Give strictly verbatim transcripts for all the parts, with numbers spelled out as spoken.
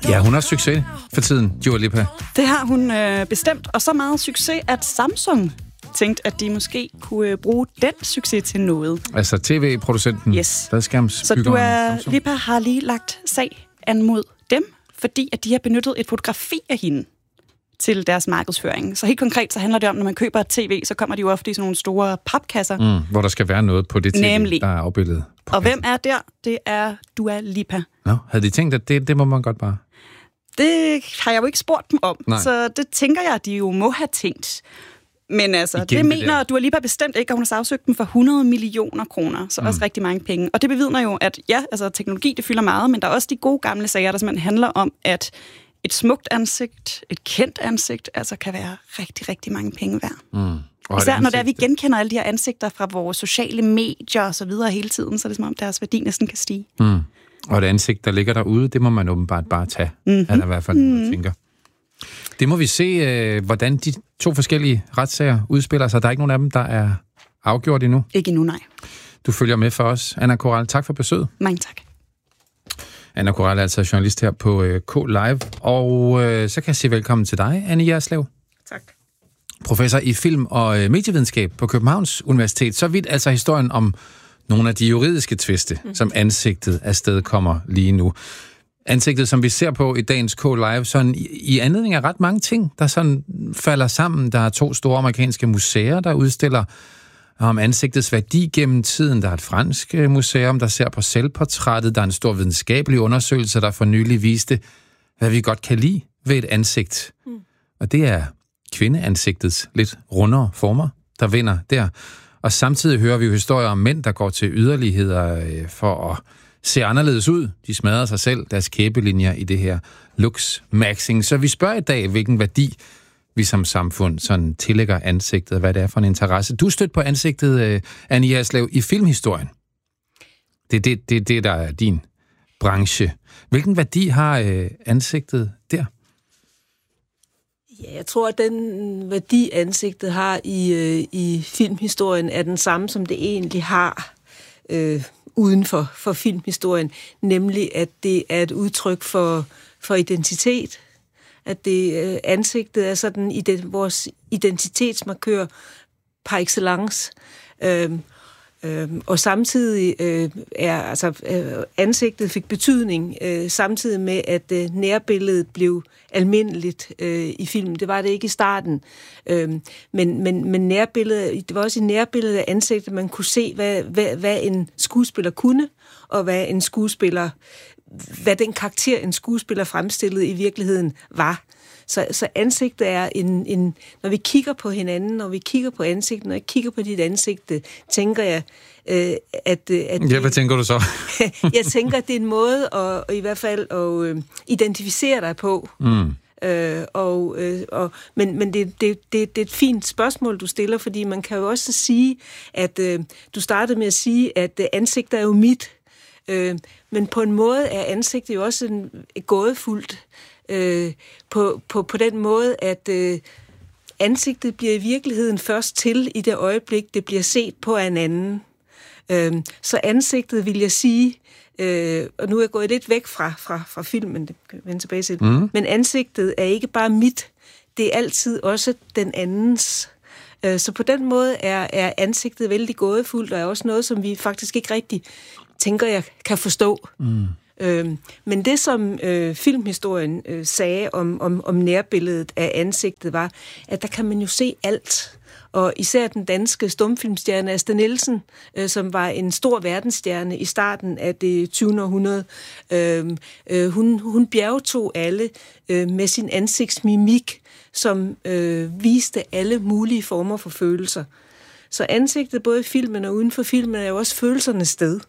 Ja, hun har succes for tiden, Dua Lipa. Det har hun øh, bestemt, og så meget succes, at Samsung tænkte, at de måske kunne øh, bruge den succes til noget. Altså tv-producenten, yes. fladskærmsbyggeren. Så Dua Lipa har lige lagt sag an mod dem, fordi at de har benyttet et fotografi af hende til deres markedsføring. Så helt konkret så handler det om, når man køber et tv, så kommer de jo ofte i sådan nogle store papkasser. Mm, hvor der skal være noget på det tv, Nemlig. Der er afbildet. Og hvem er der? Det er Dua Lipa. Nå, havde de tænkt, at det, det må man godt bare? Det har jeg jo ikke spurgt dem om, Nej. så det tænker jeg, at de jo må have tænkt. Men altså, Igen det det mener der. Dua Lipa bestemt ikke, og hun har sagsøgt dem for hundrede millioner kroner, så mm. også rigtig mange penge. Og det bevidner jo, at ja, altså teknologi, det fylder meget, men der er også de gode gamle sager, der simpelthen handler om, at et smukt ansigt, et kendt ansigt, altså kan være rigtig, rigtig mange penge værd. Mm. Især når det er, vi genkender alle de her ansigter fra vores sociale medier og så videre hele tiden, så er det som om deres værdi næsten kan stige. Mm. Og det ansigt, der ligger derude, det må man åbenbart bare tage, mm-hmm. er der i hvert fald noget, mm-hmm. tænker. Det må vi se, øh, hvordan de to forskellige retssager udspiller sig. Der er ikke nogen af dem, der er afgjort endnu. Ikke endnu, nej. Du følger med for os, Anna Koral. Tak for besøget. Mange tak. Anna Koral er altså journalist her på øh, K Live, og øh, så kan jeg sige velkommen til dig, Anne Jerslev. Tak. Professor i film- og øh, medievidenskab på Københavns Universitet. Så vidt altså historien om nogle af de juridiske tviste, mm. som ansigtet afsted kommer lige nu. Ansigtet, som vi ser på i dagens K Live, sådan i, i anledning af ret mange ting, der sådan falder sammen. Der er to store amerikanske museer, der udstiller om ansigtets værdi gennem tiden. Der er et fransk museum, der ser på selvportrættet. Der er en stor videnskabelig undersøgelse, der for nylig viste, hvad vi godt kan lide ved et ansigt. Mm. Og det er kvindeansigtets lidt rundere former, der vinder der. Og samtidig hører vi jo historier om mænd, der går til yderligheder for at se anderledes ud. De smadrer sig selv, deres kæbelinjer i det her looks-maxing. Så vi spørger i dag, hvilken værdi vi som samfund sådan tillægger ansigtet, og hvad det er for en interesse. Du stødte på ansigtet, Anne Jerslev, i filmhistorien. Det er det, det, det, der er din branche. Hvilken værdi har ansigtet der? Ja, jeg tror, at den værdi, ansigtet har i, øh, i filmhistorien, er den samme, som det egentlig har øh, uden for, for filmhistorien. Nemlig, at det er et udtryk for, for identitet. At det øh, ansigtet er sådan i det, vores identitetsmarkør par excellence. Øh, øh, og samtidig øh, er altså, øh, ansigtet fik betydning, øh, samtidig med, at øh, nærbilledet blev almindeligt øh, i filmen. Det var det ikke i starten. Øh, men, men, men nærbilledet, det var også i nærbilledet af ansigtet, man kunne se, hvad, hvad, hvad en skuespiller kunne, og hvad en skuespiller, hvad den karakter, en skuespiller fremstillede i virkeligheden var. Så, så ansigtet er en, en... Når vi kigger på hinanden, når vi kigger på ansigtet, når jeg kigger på dit ansigt, tænker jeg, øh, at... at ja, hvad tænker du så? Jeg tænker, at det er en måde at, i hvert fald at øh, identificere dig på. Mm. Øh, og, øh, og, men men det, det, det, det er et fint spørgsmål, du stiller, fordi man kan jo også sige, at øh, du startede med at sige, at øh, ansigtet er jo mit. Øh, men på en måde er ansigtet jo også en, gådefuldt. Øh, på, på, på den måde, at øh, ansigtet bliver i virkeligheden først til i det øjeblik, det bliver set på af en anden. Øh, så ansigtet, vil jeg sige, øh, og nu er jeg gået lidt væk fra, fra, fra filmen, det kan jeg vende tilbage til, mm. men ansigtet er ikke bare mit, det er altid også den andens. Øh, så på den måde er, er ansigtet vældig gådefuldt, og er også noget, som vi faktisk ikke rigtig tænker, jeg kan forstå. Mm. Øhm, men det, som øh, filmhistorien øh, sagde om, om, om nærbilledet af ansigtet, var, at der kan man jo se alt. Og især den danske stumfilmstjerne Asta Nielsen, øh, som var en stor verdensstjerne i starten af det tyvende århundrede, øh, øh, hun, hun bjergtog alle øh, med sin ansigtsmimik, som øh, viste alle mulige former for følelser. Så ansigtet, både i filmen og uden for filmen, er jo også følelsernes sted.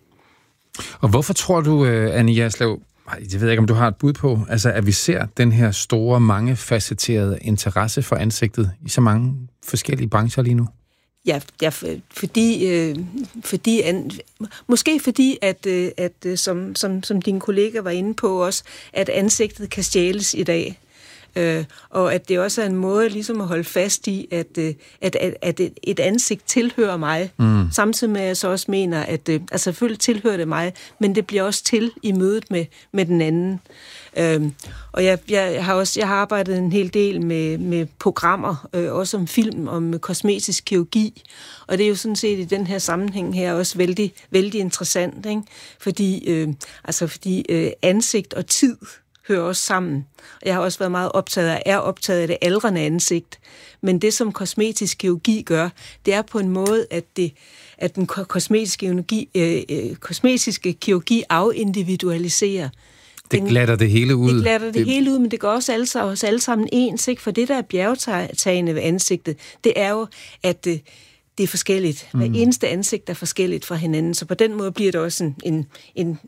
Og hvorfor tror du, Anne Jerslev, det ved jeg ikke, om du har et bud på, altså at vi ser den her store, mangefacetterede interesse for ansigtet i så mange forskellige brancher lige nu? Ja, ja fordi, øh, fordi an, måske fordi, at, øh, at som, som, som din kollega var inde på også, at ansigtet kan stjæles i dag. Øh, og at det også er en måde ligesom at holde fast i, at, øh, at, at, at et ansigt tilhører mig, mm. samtidig med at jeg så også mener, at øh, altså selvfølgelig tilhører det mig, men det bliver også til i mødet med, med den anden. Øhm, og jeg, jeg har også jeg har arbejdet en hel del med, med programmer, øh, også om film, om kosmetisk kirurgi, og det er jo sådan set i den her sammenhæng her også vældig, vældig interessant, ikke? Fordi, øh, altså fordi øh, ansigt og tid hører også sammen. Jeg har også været meget optaget af, er optaget af det aldrende ansigt, men det som kosmetisk kirurgi gør, det er på en måde, at det at den kosmetiske kirurgi, øh, kosmetiske kirurgi afindividualiserer. Det glatter det hele ud. Det glatter det, det hele ud, men det gør også alle, os alle sammen ens, ikke? For det, der er bjergtagende ved ansigtet, det er jo, at det, det er forskelligt. Hver mm. eneste ansigt er forskelligt fra hinanden, så på den måde bliver det også en, en, en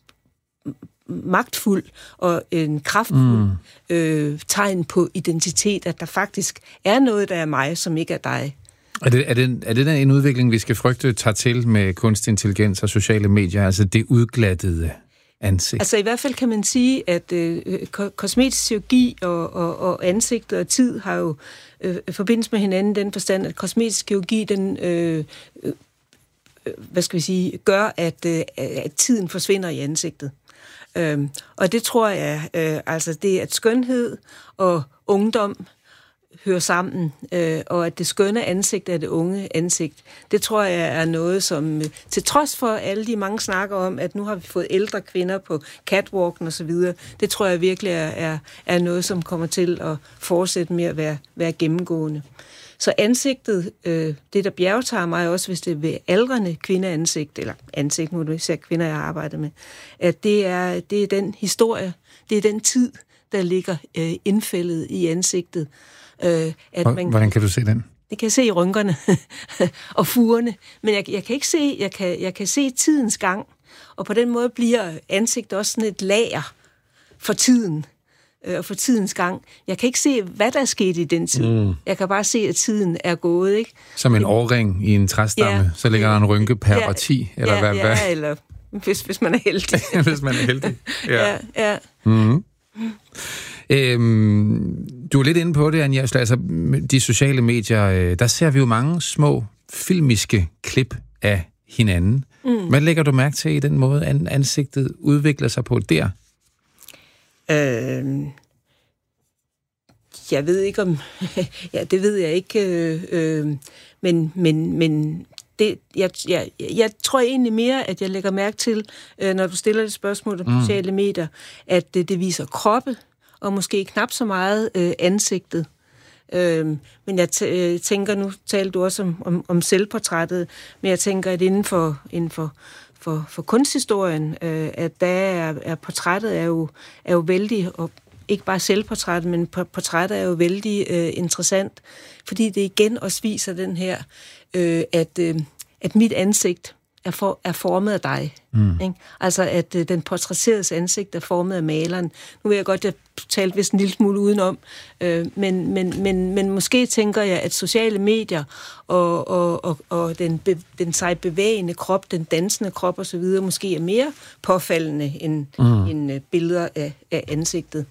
magtfuld og en kraftfuld mm. øh, tegn på identitet, at der faktisk er noget, der er mig, som ikke er dig. Er det, er, det, er det der en udvikling, vi skal frygte tager til med kunstig intelligens og sociale medier, altså det udglattede ansigt? Altså i hvert fald kan man sige, at øh, kosmetisk kirurgi og, og, og ansigt og tid har jo øh, forbindelse med hinanden den forstand, at kosmetisk kirurgi, den øh, øh, hvad skal vi sige, gør, at, øh, at tiden forsvinder i ansigtet. Øh, og det tror jeg, øh, altså det er, at skønhed og ungdom hører sammen, øh, og at det skønne ansigt er det unge ansigt. Det tror jeg er noget, som til trods for alle de mange snakker om, at nu har vi fået ældre kvinder på catwalken og så videre, det tror jeg virkelig er, er, er noget, som kommer til at fortsætte med at være, være gennemgående. Så ansigtet, øh, det der bjergtager mig også, hvis det er ved aldrende kvindeansigt, eller ansigt, nu er det især kvinder, jeg har arbejdet med, at det er, det er den historie, det er den tid, der ligger øh, indfældet i ansigtet. Øh, at man, Hvordan kan du se den? Det kan jeg se i rynkerne og furerne, men jeg, jeg kan ikke se, jeg kan, jeg kan se tidens gang, og på den måde bliver ansigtet også sådan et lager for tiden, øh, og for tidens gang. Jeg kan ikke se, hvad der er sket i den tid. Mm. Jeg kan bare se, at tiden er gået, ikke? Som en årring i en træstamme, ja, så ligger der en rynke per ja, årti, eller ja, hvad? Ja, hvad? eller hvis, hvis man er heldig. hvis man er heldig, ja. ja, ja. Mm-hmm. Øhm, du er lidt inde på det, Anja. Altså, de sociale medier, der ser vi jo mange små filmiske klip af hinanden. Mm. Hvad lægger du mærke til i den måde, ansigtet udvikler sig på der? Øh, jeg ved ikke om... ja, det ved jeg ikke. Øh, øh, men men, men det, jeg, jeg, jeg tror egentlig mere, at jeg lægger mærke til, øh, når du stiller det spørgsmål om mm. sociale medier, at det, det viser kroppe, og måske knap så meget øh, ansigtet. Øh, men jeg t- øh, tænker, nu talte du også om, om, om selvportrættet, men jeg tænker, at inden for, inden for, for, for kunsthistorien, øh, at der er, er portrættet er jo, er jo vældig, og ikke bare selvportrættet, men portrættet er jo vældig øh, interessant, fordi det igen også viser den her, øh, at, øh, at mit ansigt er, for, er formet af dig. Mm. Ikke? Altså, at øh, den portrætteredes ansigt er formet af maleren. Nu ved jeg godt, at jeg talte vist en lille smule udenom, øh, men, men, men, men måske tænker jeg, at sociale medier og, og, og, og den, be, den sig bevægende krop, den dansende krop osv., måske er mere påfaldende end, mm. end øh, billeder af, af ansigtet.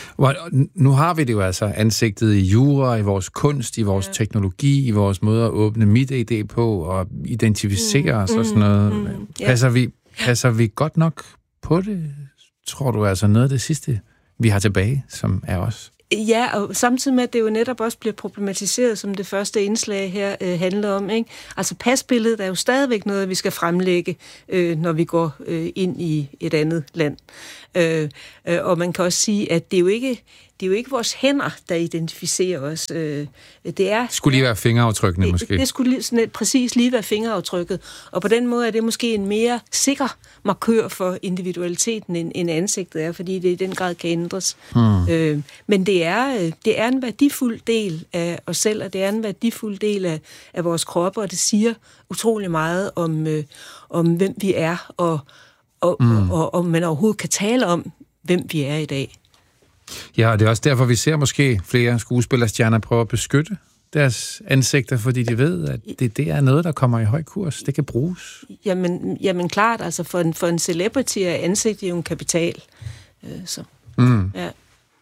Nu har vi det jo altså, ansigtet i jura, i vores kunst, i vores ja. teknologi, i vores måde at åbne MitID på og identificere mm, os og sådan noget. Mm, mm, passer, vi, passer vi godt nok på det? Tror du altså noget af det sidste, vi har tilbage, som er os? Ja, og samtidig med, at det jo netop også bliver problematiseret, som det første indslag her øh, handler om. Ikke? Altså pasbilledet er jo stadigvæk noget, vi skal fremlægge, øh, når vi går øh, ind i et andet land. Øh, øh, og man kan også sige, at det er jo ikke, det er jo ikke vores hænder, der identificerer os. Øh, det er, skulle lige være fingeraftrykkene, det, måske? Det skulle sådan, præcis lige være fingeraftrykket. Og på den måde er det måske en mere sikker markør for individualiteten, end, end ansigtet er, fordi det i den grad kan ændres. Hmm. Øh, men det er, det er en værdifuld del af os selv, og det er en værdifuld del af, af vores kroppe, og det siger utrolig meget om, øh, om hvem vi er, og og, mm. og, og man overhovedet kan tale om, hvem vi er i dag. Ja, og det er også derfor, vi ser måske flere skuespillerstjerner prøve at beskytte deres ansigter, fordi de ved, at det, det er noget, der kommer i høj kurs. Det kan bruges. Jamen, jamen klart, altså for en, for en celebrity er ansigt jo en kapital. Øh, så, mm. ja.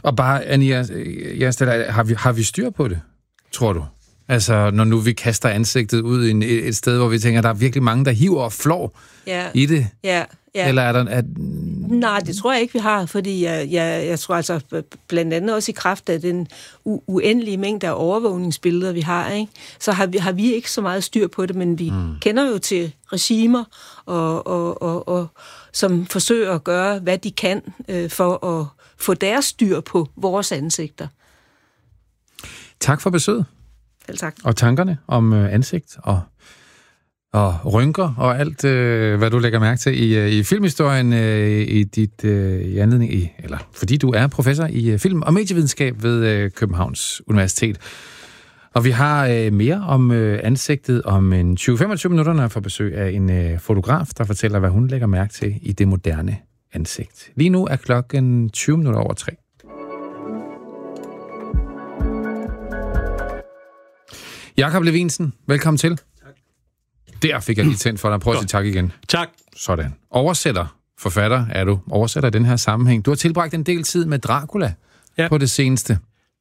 Og bare, Anja, jeg stiller, har, vi, har vi styr på det, tror du? Altså, når nu vi kaster ansigtet ud i en, et sted, hvor vi tænker, der er virkelig mange, der hiver og flår ja. i det. Ja, ja. Eller er der... Er... Nej, det tror jeg ikke, vi har, fordi jeg, jeg, jeg tror altså blandt andet også i kraft af den u- uendelige mængde af overvågningsbilleder, vi har, ikke? Så har vi, har vi ikke så meget styr på det, men vi mm. kender jo til regimer, og, og, og, og, som forsøger at gøre, hvad de kan øh, for at få deres styr på vores ansigter. Tak for besøget. Selv tak. Og tankerne om øh, ansigt og, og rynker og alt, øh, hvad du lægger mærke til i, øh, i filmhistorien øh, i dit øh, i anledning i, eller fordi du er professor i øh, film- og medievidenskab ved øh, Københavns Universitet. Og vi har øh, mere om øh, ansigtet om en tyve til femogtyve minutter, når jeg får besøg af en øh, fotograf, der fortæller, hvad hun lægger mærke til i det moderne ansigt. Lige nu er klokken tyve minutter over tre. Jakob Levinsen, velkommen til. Tak. Der fik jeg lige tændt for dig. Prøv at sige tak igen. Tak. Sådan. Oversætter, forfatter er du. Oversætter i den her sammenhæng. Du har tilbragt en del tid med Dracula ja. på det seneste.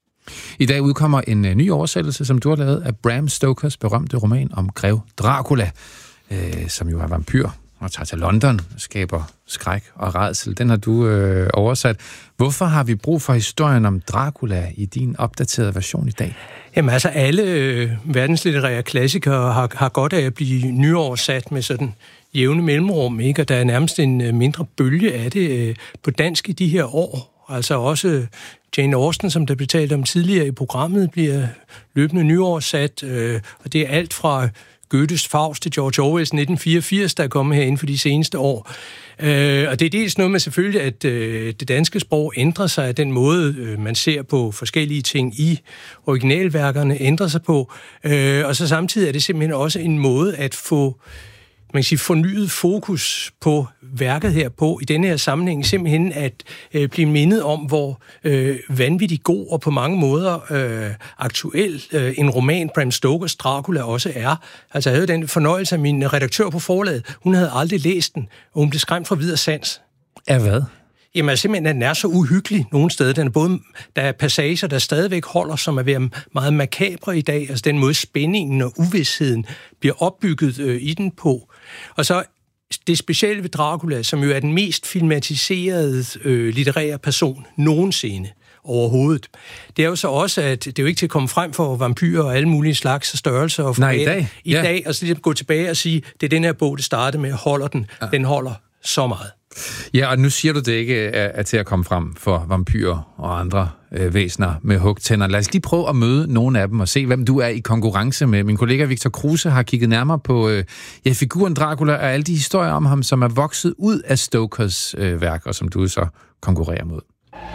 I dag udkommer en uh, ny oversættelse, som du har lavet af Bram Stokers berømte roman om grev Dracula, øh, som jo er vampyr og tager til London, skaber skræk og rædsel. Den har du øh, oversat. Hvorfor har vi brug for historien om Dracula i din opdaterede version i dag? Jamen altså, alle øh, verdenslitterære klassikere har, har godt af at blive nyoversat med sådan jævne mellemrum, ikke? Og der er nærmest en øh, mindre bølge af det øh, på dansk i de her år. Altså også øh, Jane Austen, som der blev talt om tidligere i programmet, bliver løbende nyoversat, øh, og det er alt fra Goethes Faust til George Orwells nitten fireogfirs, der er kommet her inden for de seneste år. Øh, og det er dels noget med selvfølgelig, at øh, det danske sprog ændrer sig, at den måde, øh, man ser på forskellige ting i originalværkerne, ændrer sig på. Øh, og så samtidig er det simpelthen også en måde at få, man kan sige, fornyet fokus på værket her på, i denne her sammenhæng, simpelthen at øh, blive mindet om, hvor øh, vanvittigt god og på mange måder øh, aktuel øh, en roman, Bram Stokers Dracula, også er. Altså, jeg havde den fornøjelse af min redaktør på forlaget. Hun havde aldrig læst den, og hun blev skræmt fra vid og sans. Af hvad? Jamen simpelthen, at den er så uhyggelig nogle steder. Den er både, der er passager, der stadigvæk holder, som er ved meget makabre i dag. Altså den måde spændingen og uvidsheden bliver opbygget øh, i den på. Og så det specielle ved Dracula, som jo er den mest filmatiserede øh, litterære person nogensinde overhovedet. Det er jo så også, at det er jo ikke til at komme frem for vampyrer og alle mulige slags størrelser. Og Nej, i dag. I ja. dag, og så lige gå tilbage og sige, det er den her bog, det startede med, holder den. Ja. Den holder så meget. Ja, og nu siger du det ikke er, er til at komme frem for vampyrer og andre øh, væsener med hugtænder. Lad os lige prøve at møde nogle af dem og se, hvem du er i konkurrence med. Min kollega Victor Kruse har kigget nærmere på øh, ja, figuren Dracula og alle de historier om ham, som er vokset ud af Stokers øh, værk, og som du så konkurrerer mod.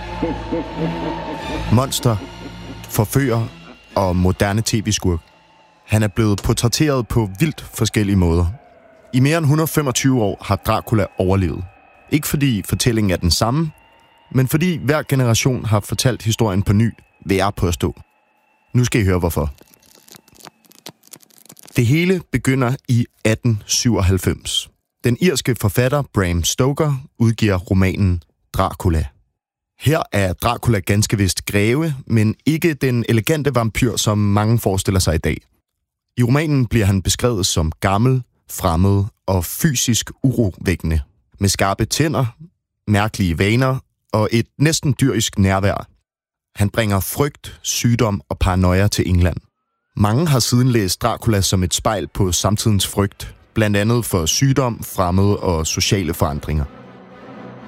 Monster, forfører og moderne tv-skurk. Han er blevet portrætteret på vildt forskellige måder. I mere end et hundrede og femogtyve år har Dracula overlevet. Ikke fordi fortællingen er den samme, men fordi hver generation har fortalt historien på ny, vil jeg påstå. Nu skal I høre hvorfor. Det hele begynder i atten syvoghalvfems. Den irske forfatter Bram Stoker udgiver romanen Dracula. Her er Dracula ganske vist greve, men ikke den elegante vampyr, som mange forestiller sig i dag. I romanen bliver han beskrevet som gammel, fremmed og fysisk urovækkende, med skarpe tænder, mærkelige vaner og et næsten dyrisk nærvær. Han bringer frygt, sygdom og paranoia til England. Mange har siden læst Dracula som et spejl på samtidens frygt, blandt andet for sygdom, fremmede og sociale forandringer.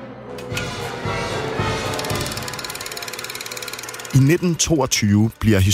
I nitten toogtyve bliver